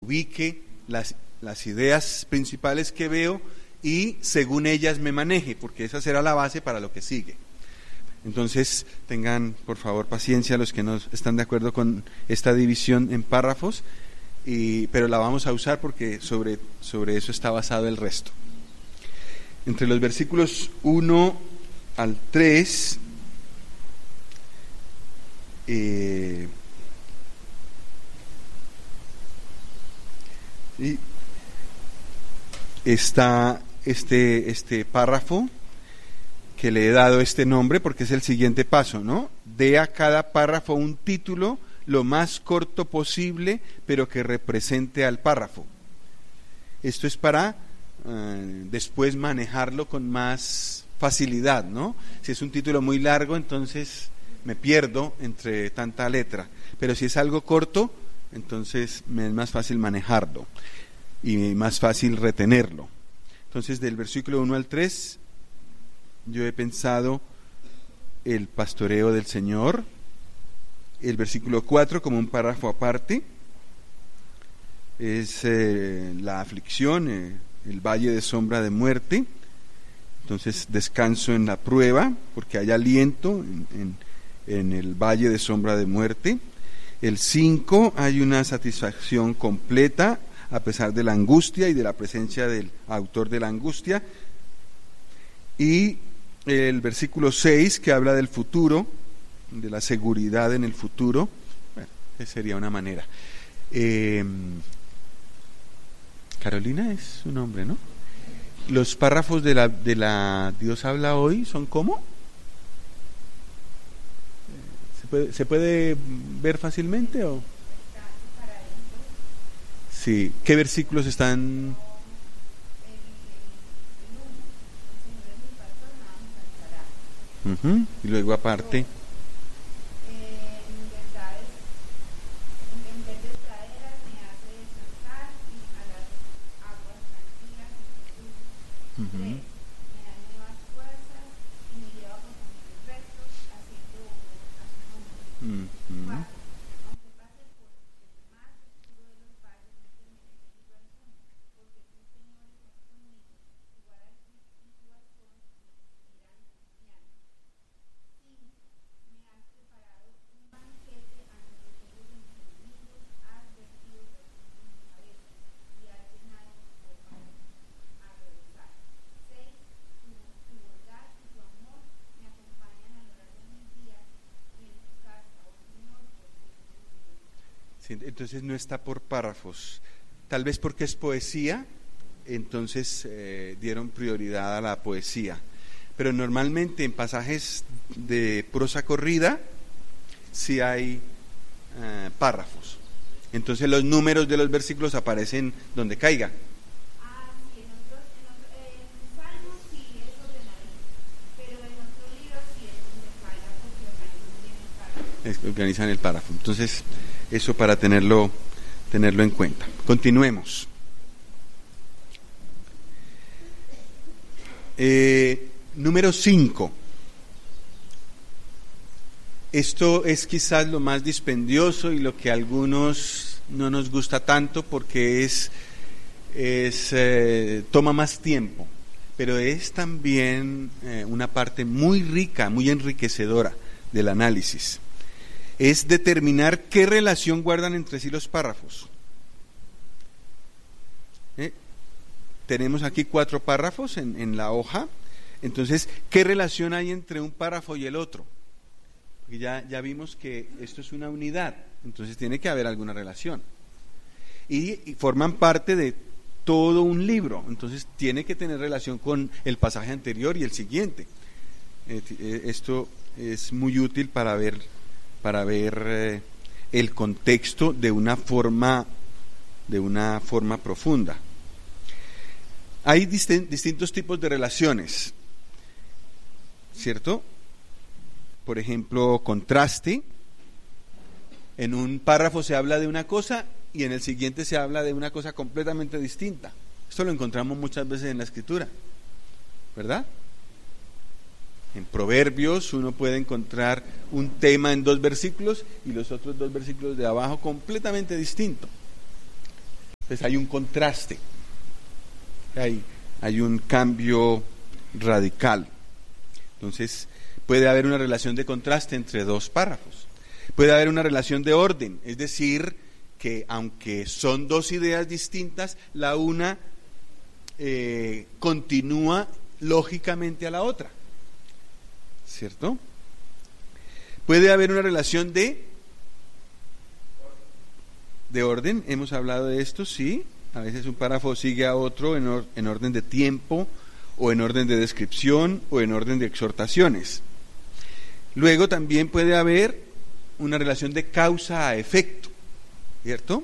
ubique las ideas principales que veo y según ellas me maneje, porque esa será la base para lo que sigue. Entonces, tengan por favor paciencia los que no están de acuerdo con esta división en párrafos, pero la vamos a usar porque sobre eso está basado el resto. Entre los versículos 1 al 3, está este párrafo que le he dado este nombre porque es el siguiente paso, ¿no? Dé a cada párrafo un título lo más corto posible, pero que represente al párrafo. Esto es para después manejarlo con más facilidad, ¿no? Si es un título muy largo, entonces me pierdo entre tanta letra, pero si es algo corto, entonces me es más fácil manejarlo y más fácil retenerlo. Entonces, del versículo 1 al 3, yo he pensado el pastoreo del Señor, el versículo 4 como un párrafo aparte, es la aflicción, el valle de sombra de muerte. Entonces descanso en la prueba, porque hay aliento en el valle de sombra de muerte. El 5, hay una satisfacción completa a pesar de la angustia y de la presencia del autor de la angustia. Y el versículo 6, que habla del futuro, de la seguridad en el futuro. Bueno, esa sería una manera. Carolina es su nombre, ¿no? Los párrafos de la Dios habla hoy son ¿cómo? ¿Se puede ver fácilmente o? Sí. ¿Qué versículos están? Y luego aparte. Entonces no está por párrafos, tal vez porque es poesía, entonces dieron prioridad a la poesía, pero normalmente en pasajes de prosa corrida sí hay párrafos, entonces los números de los versículos aparecen donde caiga. Sí, en Salmos sí es ordenadito, pero en otros libros sí es donde caiga porque organizan el párrafo. Entonces eso para tenerlo en cuenta. Continuemos. Número 5. Esto es quizás lo más dispendioso y lo que a algunos no nos gusta tanto porque toma más tiempo, pero es también una parte muy rica, muy enriquecedora del análisis. Es determinar qué relación guardan entre sí los párrafos. Tenemos aquí 4 párrafos en la hoja, entonces, ¿qué relación hay entre un párrafo y el otro? Porque ya vimos que esto es una unidad, entonces tiene que haber alguna relación. Y forman parte de todo un libro, entonces tiene que tener relación con el pasaje anterior y el siguiente. Esto es muy útil para ver el contexto de una forma profunda. Hay distintos tipos de relaciones, ¿cierto? Por ejemplo, contraste. En un párrafo se habla de una cosa y en el siguiente se habla de una cosa completamente distinta. Esto lo encontramos muchas veces en la Escritura, ¿verdad? En Proverbios uno puede encontrar un tema en 2 versículos y los otros 2 versículos de abajo completamente distinto. Entonces hay un contraste, hay un cambio radical. Entonces puede haber una relación de contraste entre dos párrafos. Puede haber una relación de orden, es decir, que aunque son dos ideas distintas, la una continúa lógicamente a la otra, ¿cierto? Puede haber una relación de orden, hemos hablado de esto, sí. A veces un párrafo sigue a otro en orden de tiempo, o en orden de descripción, o en orden de exhortaciones. Luego también puede haber una relación de causa a efecto, ¿cierto?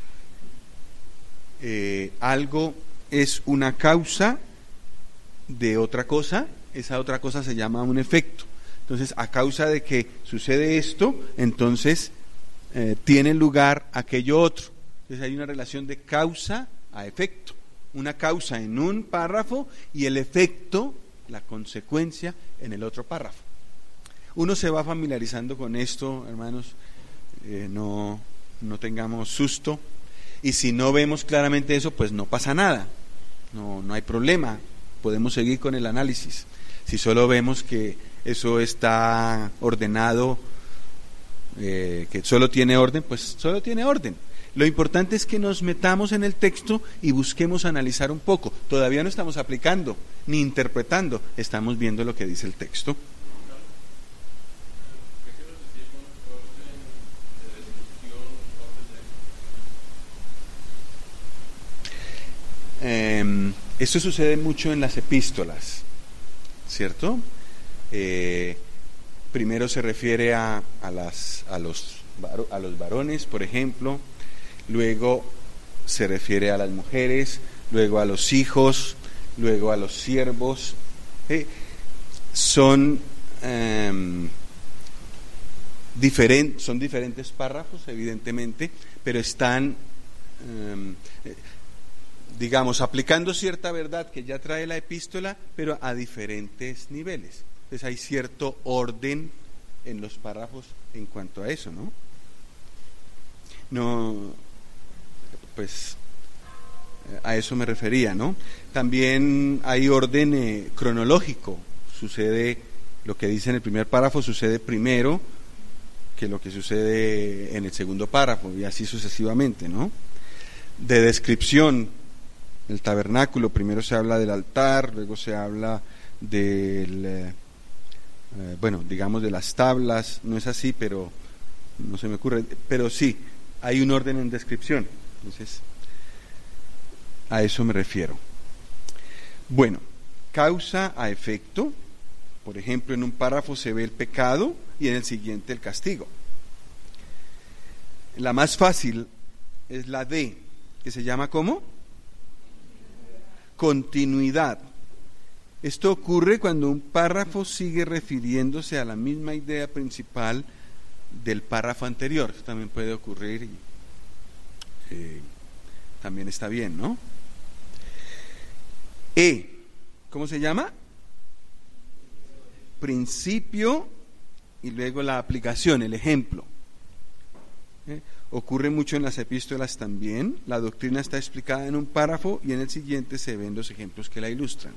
Algo es una causa de otra cosa, esa otra cosa se llama un efecto. Entonces, a causa de que sucede esto, entonces tiene lugar aquello otro. Entonces hay una relación de causa a efecto. Una causa en un párrafo y el efecto, la consecuencia, en el otro párrafo. Uno se va familiarizando con esto, hermanos, no tengamos susto. Y si no vemos claramente eso, pues no pasa nada, no hay problema, podemos seguir con el análisis. Si solo vemos que eso está ordenado, que solo tiene orden, pues solo tiene orden. Lo importante es que nos metamos en el texto y busquemos analizar un poco. Todavía no estamos aplicando ni interpretando, estamos viendo lo que dice el texto. Esto sucede mucho en las epístolas, ¿cierto? Primero se refiere a los varones, por ejemplo, luego se refiere a las mujeres, luego a los hijos, luego a los siervos. Son diferentes párrafos, evidentemente, pero están digamos, aplicando cierta verdad que ya trae la epístola, pero a diferentes niveles. Entonces hay cierto orden en los párrafos en cuanto a eso, ¿no? Pues a eso me refería, ¿no? También hay orden cronológico. Sucede, lo que dice en el primer párrafo sucede primero que lo que sucede en el segundo párrafo, y así sucesivamente, ¿no? De descripción. El tabernáculo, primero se habla del altar, luego se habla del, digamos de las tablas, no es así, pero no se me ocurre, pero sí, hay un orden en descripción, entonces a eso me refiero. Bueno, causa a efecto, por ejemplo, en un párrafo se ve el pecado y en el siguiente el castigo. La más fácil es la D, que se llama ¿cómo? Continuidad. Esto ocurre cuando un párrafo sigue refiriéndose a la misma idea principal del párrafo anterior. Esto también puede ocurrir y también está bien, ¿no? ¿Cómo se llama? Principio y luego la aplicación, el ejemplo. Ocurre mucho en las epístolas también. La doctrina está explicada en un párrafo y en el siguiente se ven los ejemplos que la ilustran.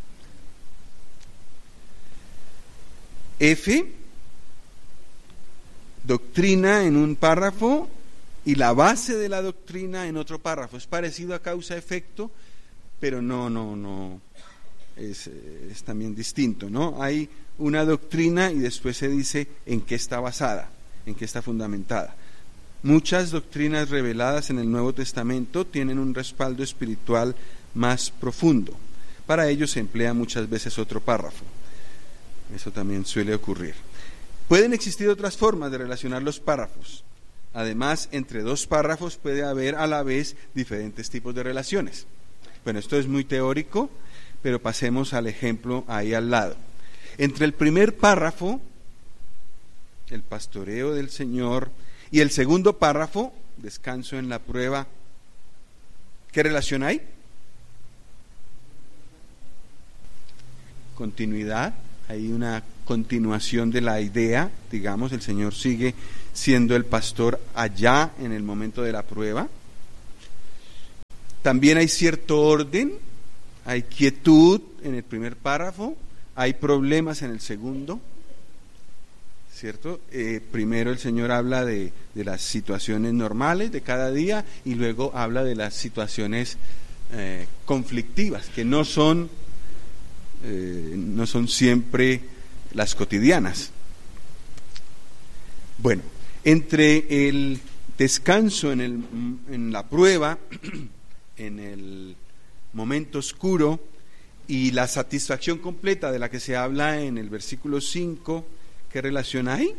Doctrina en un párrafo y la base de la doctrina en otro párrafo. Es parecido a causa-efecto, pero no es también distinto, ¿no? Hay una doctrina y después se dice en qué está basada, en qué está fundamentada. Muchas doctrinas reveladas en el Nuevo Testamento tienen un respaldo espiritual más profundo. Para ello se emplea muchas veces otro párrafo. Eso también suele ocurrir. Pueden existir otras formas de relacionar los párrafos. Además, entre dos párrafos puede haber a la vez diferentes tipos de relaciones. Bueno, esto es muy teórico, pero pasemos al ejemplo ahí al lado. Entre el primer párrafo, el pastoreo del Señor, y el segundo párrafo, descanso en la prueba, ¿qué relación hay? Continuidad, hay una continuación de la idea, digamos, el Señor sigue siendo el pastor allá en el momento de la prueba. También hay cierto orden, hay quietud en el primer párrafo, hay problemas en el segundo, ¿cierto? Primero el Señor habla de las situaciones normales de cada día y luego habla de las situaciones conflictivas, que no son siempre las cotidianas. Bueno, entre el descanso en la prueba, en el momento oscuro, y la satisfacción completa de la que se habla en el versículo 5, ¿qué relación hay?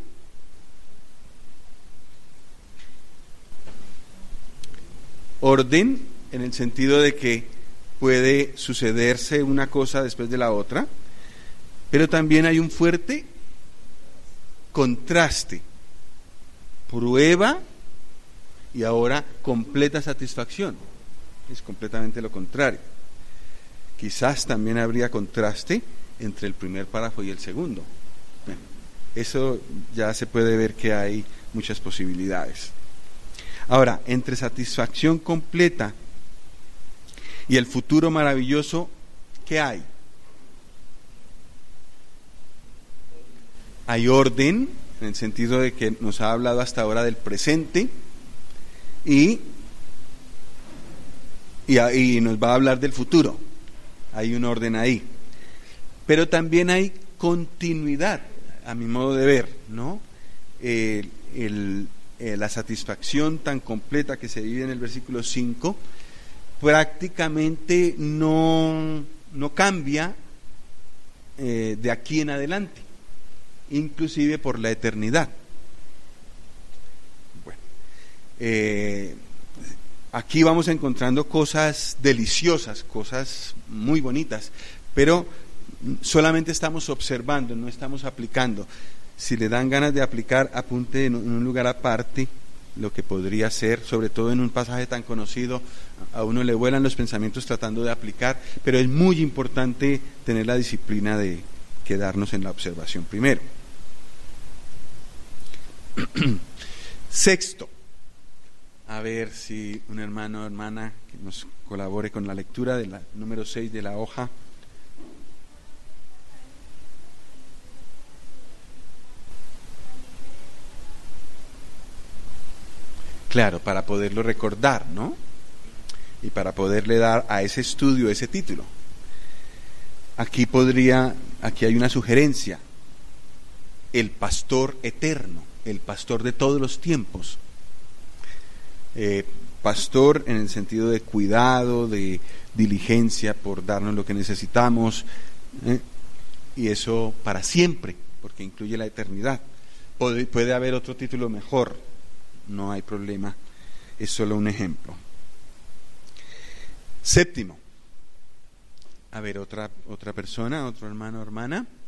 Orden, en el sentido de que puede sucederse una cosa después de la otra, pero también hay un fuerte contraste. Prueba y ahora completa satisfacción. Es completamente lo contrario. Quizás también habría contraste entre el primer párrafo y el segundo. Bueno, eso ya se puede ver que hay muchas posibilidades. Ahora, entre satisfacción completa y el futuro maravilloso, ¿qué hay? Hay orden, en el sentido de que nos ha hablado hasta ahora del presente, y nos va a hablar del futuro. Hay un orden ahí. Pero también hay continuidad, a mi modo de ver, ¿no? La satisfacción tan completa que se vive en el versículo 5 prácticamente no cambia de aquí en adelante, inclusive por la eternidad. Bueno, aquí vamos encontrando cosas deliciosas, cosas muy bonitas, pero solamente estamos observando, no estamos aplicando. Si le dan ganas de aplicar, apunte en un lugar aparte lo que podría ser, sobre todo en un pasaje tan conocido. A uno le vuelan los pensamientos tratando de aplicar, pero es muy importante tener la disciplina de quedarnos en la observación primero. Sexto, a ver si un hermano o hermana que nos colabore con la lectura de la número 6 de la hoja. Claro, para poderlo recordar, ¿no? Y para poderle dar a ese estudio ese título. Aquí hay una sugerencia: el pastor eterno, el pastor de todos los tiempos. Pastor en el sentido de cuidado, de diligencia por darnos lo que necesitamos, y eso para siempre, porque incluye la eternidad. Puede haber otro título mejor, no hay problema, es solo un ejemplo. Séptimo, a ver, otra persona, otro hermano o hermana.